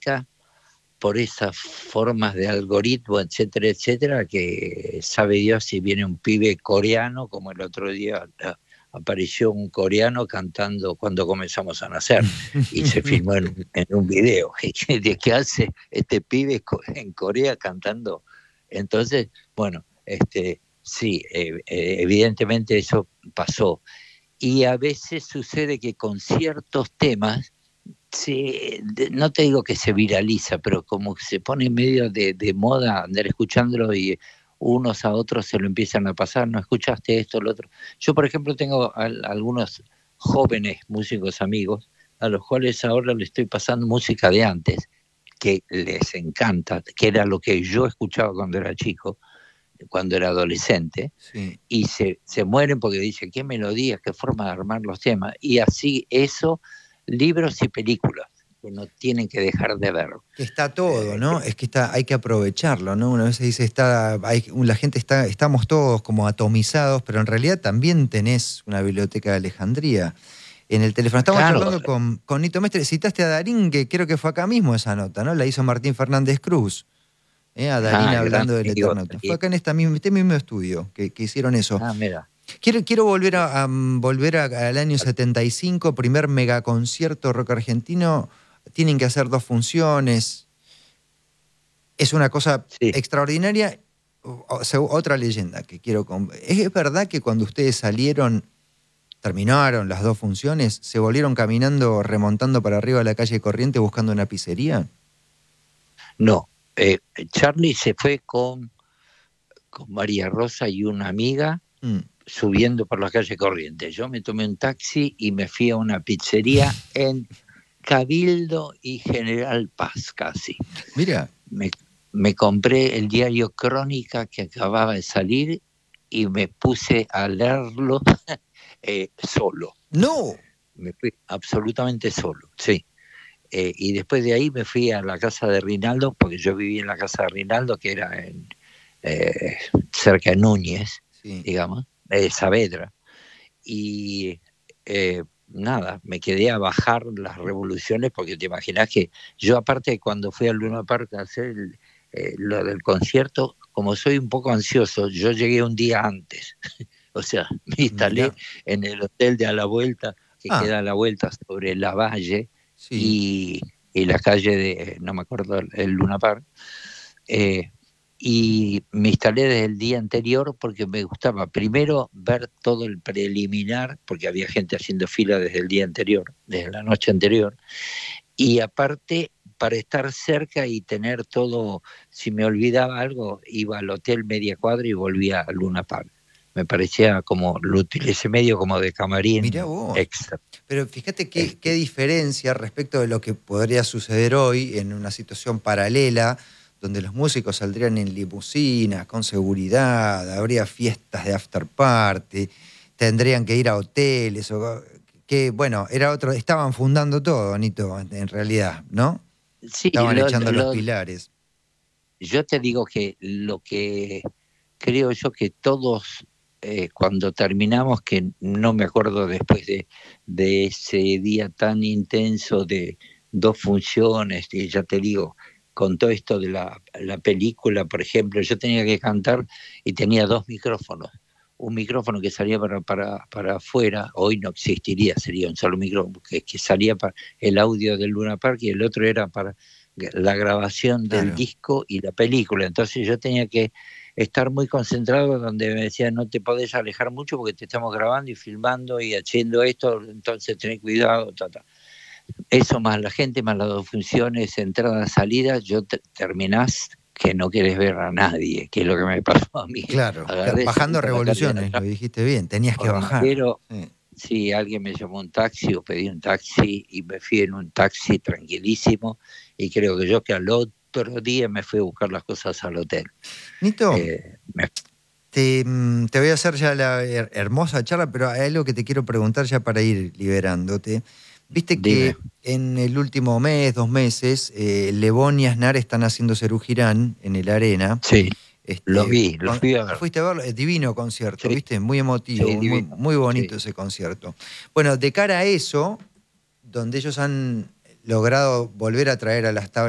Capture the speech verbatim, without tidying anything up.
marca por esas formas de algoritmo, etcétera, etcétera, que sabe Dios si viene un pibe coreano, como el otro día uh, apareció un coreano cantando Cuando comenzamos a nacer, y se filmó en, en un video. ¿De qué hace este pibe en Corea cantando? Entonces, bueno, este, sí, eh, eh, evidentemente eso pasó. Y a veces sucede que con ciertos temas, sí, no te digo que se viraliza, pero como que se pone en medio de, de moda andar escuchándolo y unos a otros se lo empiezan a pasar, no escuchaste esto, lo otro. Yo, por ejemplo, tengo a, a algunos jóvenes músicos amigos a los cuales ahora le estoy pasando música de antes, que les encanta, que era lo que yo escuchaba cuando era chico, cuando era adolescente, Sí. y se, se mueren porque dicen, qué melodías, qué forma de armar los temas, y así eso, libros y películas que no tienen que dejar de ver. Que está todo, Eh, ¿no? Es que está, hay que aprovecharlo, ¿no? Una vez se dice, está, hay, la gente está, estamos todos como atomizados, pero en realidad también tenés una biblioteca de Alejandría en el teléfono. Estamos claro, charlando con, con Nito Mestre. Citaste a Darín, que creo que fue acá mismo esa nota, ¿no? La hizo Martín Fernández Cruz. ¿eh? A Darín ah, gran hablando del amigo. Eternauta. Fue acá en esta misma, este mismo estudio que, que hicieron eso. Ah, mira. Quiero, quiero volver, a, a, volver a, al año setenta y cinco, primer megaconcierto rock argentino. Tienen que hacer dos funciones. Es una cosa Sí. extraordinaria. O sea, otra leyenda que quiero... ¿Es verdad que cuando ustedes salieron, terminaron las dos funciones, se volvieron caminando, remontando para arriba a la calle Corriente buscando una pizzería? No, eh, Charlie se fue con, con María Rosa y una amiga Mm. subiendo por la calle Corrientes. Yo me tomé un taxi y me fui a una pizzería en Cabildo y General Paz, casi. Mira. Me, me compré el diario Crónica que acababa de salir y me puse a leerlo eh, solo. ¡No! Me fui absolutamente solo, sí. Eh, y después de ahí me fui a la casa de Rinaldo, porque yo vivía en la casa de Rinaldo, que era en, eh, cerca de Núñez, Sí. digamos, de Saavedra. Y eh, nada, me quedé a bajar las revoluciones, porque te imaginas que yo, aparte, cuando fui al Luna Park a hacer el, eh, lo del concierto, como soy un poco ansioso, yo llegué un día antes. O sea, me instalé Mira. en el hotel de A la Vuelta, que Ah, queda a la vuelta sobre la Valle sí. y, y la calle de, no me acuerdo, el Luna Park. Eh, y me instalé desde el día anterior porque me gustaba primero ver todo el preliminar, porque había gente haciendo fila desde el día anterior, desde la noche anterior, y aparte para estar cerca y tener todo, si me olvidaba algo, iba al hotel media cuadra y volvía a Luna Park. Me parecía como, lo utilicé medio como de Mirá camarín vos. extra. Pero fíjate qué, qué Este, diferencia respecto de lo que podría suceder hoy en una situación paralela, donde los músicos saldrían en limusinas, con seguridad, habría fiestas de after party, tendrían que ir a hoteles, o, que bueno, era otro, estaban fundando todo, Nito, en realidad, ¿no? sí, Estaban lo, echando los lo, pilares. yo te digo que lo que creo yo que todos, eh, cuando terminamos, que no me acuerdo después de, de ese día tan intenso de dos funciones, y ya te digo, con todo esto de la, la película, por ejemplo, yo tenía que cantar y tenía dos micrófonos. Un micrófono que salía para, para, para afuera, hoy no existiría, sería un solo micrófono, que, que salía para el audio del Luna Park, y el otro era para la grabación del Claro. disco y la película. Entonces yo tenía que estar muy concentrado, donde me decían, no te podés alejar mucho porque te estamos grabando y filmando y haciendo esto, entonces tenés cuidado, ta, ta. Eso más la gente, más las dos funciones, entrada, salida, yo te, terminás que no querés ver a nadie, que es lo que me pasó a mí. Claro, Agarré, salí bajando por la calle de revoluciones, lo allá, dijiste bien, tenías que bajar. hormiguero. Sí. Sí, alguien me llamó un taxi o pedí un taxi y me fui en un taxi tranquilísimo, y creo que yo que al otro día me fui a buscar las cosas al hotel. Nito, Eh, me... te, te voy a hacer ya la her hermosa charla, pero hay algo que te quiero preguntar ya para ir liberándote. Viste Dime. que en el último mes, dos meses, eh, Lebón y Aznar están haciendo Serú Girán en el Arena. Sí, lo Este, vi, lo con, fui a ver. fuiste a verlo, es divino concierto, Sí, ¿viste? Muy sí, emotivo, muy, divino. muy bonito Sí. ese concierto. Bueno, de cara a eso, donde ellos han logrado volver a traer a las tablas